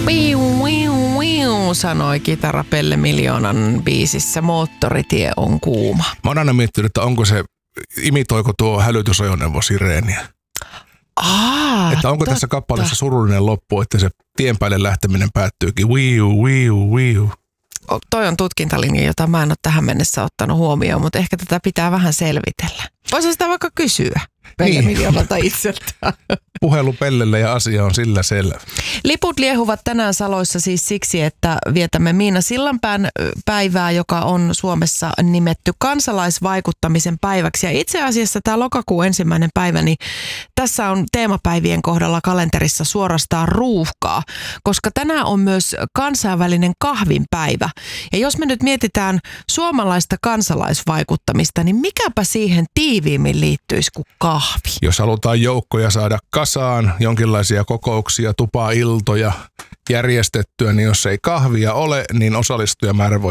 Wiu, wiu, wiu, sanoi kitara Pelle Miljoonan biisissä Moottoritie on kuuma. Mä oon aina miettinyt, että imitoiko tuo hälytysajoneuvo sireeniä. Että onko tässä kappaleessa surullinen loppu, että se tien päälle lähteminen päättyykin wiu, wiu, wiu. Toi on tutkintalinja, jota mä en ole tähän mennessä ottanut huomioon, mutta ehkä tätä pitää vähän selvitellä. Voisi sitä vaikka kysyä Pelle Miljoonalta itseltään. Puhelu Pellelle ja asia on sillä selvä. Liput liehuvat tänään Saloissa siis siksi, että vietämme Miina Sillanpään päivää, joka on Suomessa nimetty kansalaisvaikuttamisen päiväksi. Ja itse asiassa tämä lokakuun 1. päivä, niin tässä on teemapäivien kohdalla kalenterissa suorastaan ruuhkaa, koska tänään on myös kansainvälinen kahvinpäivä. Ja jos me nyt mietitään suomalaista kansalaisvaikuttamista, niin mikäpä siihen tiiviimmin liittyisi kuin kahvi? Jos halutaan joukkoja saada kasaan, jonkinlaisia kokouksia, tupailtoja järjestettyä, niin jos ei kahvia ole, niin osallistujamäärä voi